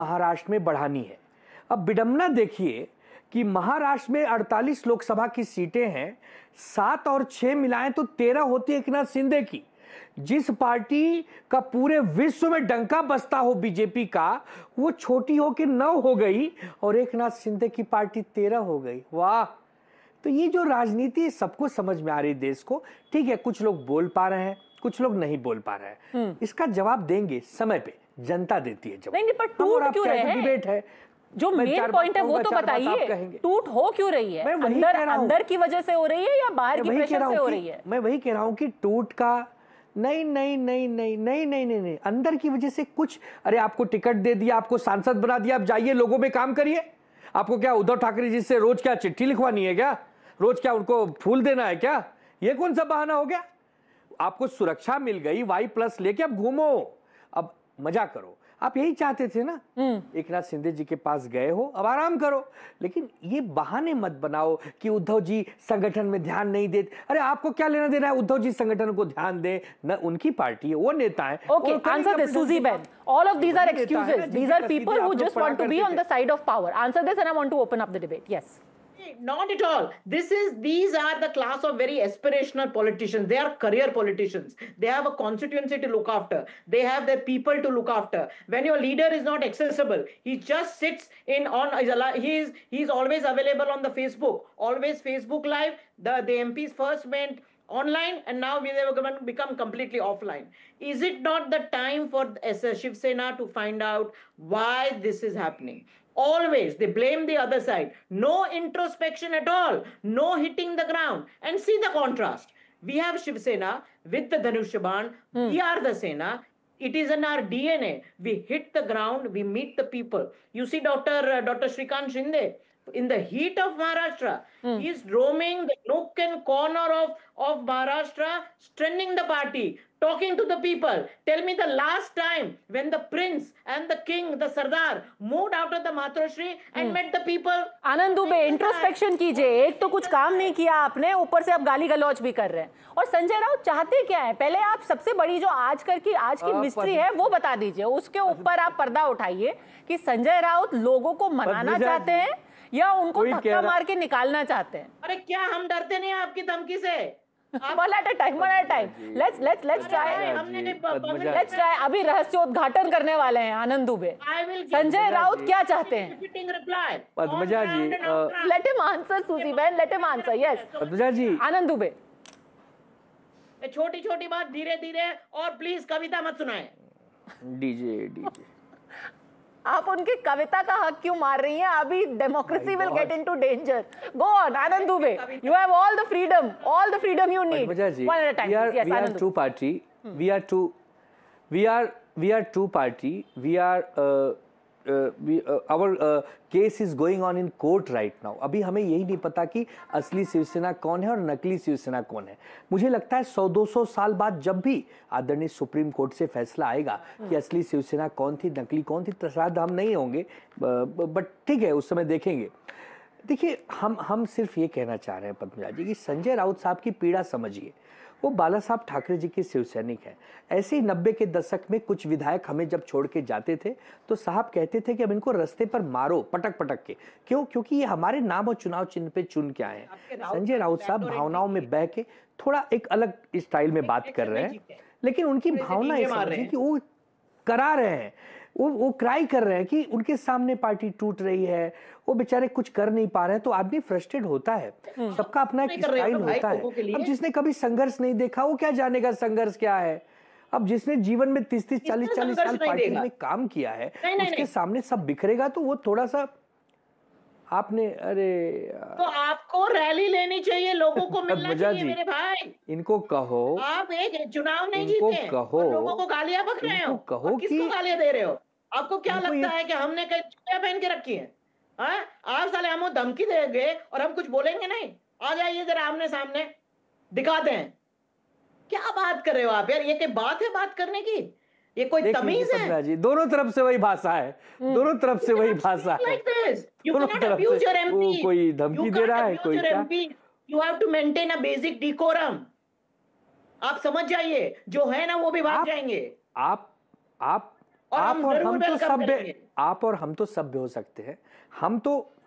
महाराष्ट्र में बढ़ानी है। अब विडंबना देखिए कि महाराष्ट्र में 48 लोकसभा की सीटें हैं, 7 और 6 मिलाएं तो 13 होती है एकनाथ शिंदे की। जिस पार्टी का पूरे विश्व में डंका बजता हो बीजेपी का, वो छोटी हो के 9 हो गई और एकनाथ शिंदे की पार्टी 13 हो गई। वाह! तो ये जो राजनीति सबको समझ में आ रही देश को। ठीक है, कुछ लोग बोल पा रहे हैं, कुछ लोग नहीं बोल पा रहे हैं। इसका जवाब देंगे समय पे, जनता देती है जवाब। नहीं, पर टूट क्यों रहे हैं? डिबेट है, जो मेन पॉइंट है वो तो बताइए, टूट हो क्यों रही है? अंदर की वजह से हो रही है या बाहर की प्रेशर से हो रही है? मैं वही कह रहा हूँ कि टूट का नहीं नहीं नहीं नहीं नहीं नहीं नहीं नहीं अंदर की वजह से कुछ। अरे आपको टिकट दे दिया, आपको सांसद बना दिया, आप जाइए लोगों में काम करिए। आपको क्या उद्धव ठाकरे जी से रोज क्या चिट्ठी लिखवानी है क्या? रोज क्या उनको फूल देना है क्या? ये कौन सा बहाना हो गया? आपको सुरक्षा मिल गई, Y+ लेके अब घूमो, अब मजा करो। आप यही चाहते थे ना? एकनाथ शिंदे जी के पास गए हो, अब आराम करो। लेकिन ये बहाने मत बनाओ कि उद्धव जी संगठन में ध्यान नहीं देते। अरे आपको क्या लेना देना है उद्धव जी संगठन को ध्यान दे? न उनकी पार्टी है, वो नेता है। ओके, आंसर दिस सुजी Ben. All of these are excuses, these are people who just want to be on the side of power. Answer this and I want to open up the debate. Yes. Not at all. These are the class of very aspirational politicians. They are career politicians. They have a constituency to look after. They have their people to look after. When your leader is not accessible, he just sits in on. He's always available on the Facebook. Always Facebook Live. The MPs first went online and now they were going to become completely offline. Is it not the time for Shiv Sena to find out why this is happening? Always they blame the other side. No introspection at all. No hitting the ground. And see the contrast. We have Shiv Sena with the Dhanushyaban. We are the Sena. It is in our DNA. We hit the ground. We meet the people. You see Dr. Shrikant Shinde. In the heat of Maharashtra, he is roaming the nook and corner of Maharashtra, strengthening the party, talking to the people. Tell me the last time when the prince and the king, the Sardar, moved out of the Matrashri and met the people. Anand Dubey, introspection कीजिए। एक तो कुछ काम नहीं किया आपने, ऊपर से आप गाली गलौज भी कर रहे हैं। और संजय राउत चाहते क्या है? पहले आप सबसे बड़ी जो आज की मिस्ट्री है वो बता दीजिए। उसके ऊपर आप पर्दा उठाइए कि संजय राउत लोगों को मनाना चाहते हैं या उनको धक्का मार के निकालना चाहते हैं। अरे क्या हम डरते नहीं आपकी धमकी से? One at a time. Let's try. अभी रहस्योद्घाटन करने वाले हैं आनंद दुबे। संजय राउत क्या चाहते हैं? पद्मजा जी, let him answer, Suzy Ben. Let him answer. Yes. Padmaja जी, आनंद दुबे, छोटी छोटी बात धीरे धीरे, और प्लीज कविता मत सुनाएं। डीजे आप उनकी कविता का हक क्यों मार रही हैं? अभी democracy will get into danger. Go on Anand Dubey, you have all the freedom you need. One at a time. Yes, we are two party. We are two party. Our case is going on in court right now. अभी हमें यही नहीं पता कि असली शिवसेना कौन है और नकली शिवसेना कौन है। मुझे लगता है 100-200 साल बाद जब भी आदरणीय सुप्रीम कोर्ट से फैसला आएगा कि असली शिवसेना कौन थी, नकली कौन थी, तो शायद हम नहीं होंगे, बट ठीक है, उस समय देखेंगे। देखिए, हम सिर्फ ये कहना चाह रहे हैं पद्मजा जी कि संजय राउत साहब की पीड़ा समझिए। वो बाला साहब ठाकरे जी के शिवसैनिक हैं। ऐसे ही 90 के दशक में कुछ विधायक हमें जब छोड़ के जाते थे तो साहब कहते थे कि अब इनको रास्ते पर मारो पटक पटक के। क्यों? क्योंकि ये हमारे नाम और चुनाव चिन्ह पे चुन के आए हैं। संजय राउत साहब भावनाओं में बह के थोड़ा एक अलग स्टाइल में बात कर रहे हैं, लेकिन उनकी भावना ये समझिए कि वो करा रहे हैं, वो क्राई कर रहे हैं कि उनके सामने पार्टी टूट रही है, वो बेचारे कुछ कर नहीं पा रहे हैं। तो आदमी फ्रस्ट्रेट होता है, सबका अपना एक स्टाइल होता है। अब जिसने कभी संघर्ष नहीं देखा वो क्या जानेगा संघर्ष क्या है। अब जिसने जीवन में 30-30, 40-40 साल पार्टी में काम किया है, उसके सामने सब बिखरेगा तो वो थोड़ा सा आपने, अरे तो आपको रैली लेनी चाहिए, लोगों को मिलना चाहिए मेरे भाई। इनको कहो, आप एक चुनाव नहीं जीते, कहो, लोगों को गालियां बक रहे हो, कहो किसको गालियां दे रहे हो? आपको क्या लगता है कि हमने कहीं जूतियां पहन के रखी है? आप साले हमको धमकी देंगे और हम कुछ बोलेंगे नहीं? आ जाइए जरा आमने सामने, दिखाते हैं। क्या बात कर रहे हो आप यार? ये क्या बात है बात करने की? ये कोई तमीज है? जी, दोनों तरफ से वही भाषा है, दोनों तरफ से वही भाषा है। दोनों तरफ से कोई धमकी दे रहा है, कोई क्या? You have to maintain a basic decorum. आप समझ जाइए, जो है ना वो भी भाग जाएंगे। आप और हम तो आप और हम तो सभ्य हो सकते हैं, हम तो